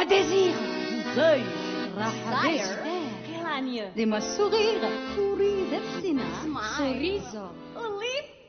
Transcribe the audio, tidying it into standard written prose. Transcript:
Dis-moi désir. زي Sire. كلانيا Dis-moi sourire. Sourire. Sorriso. Olip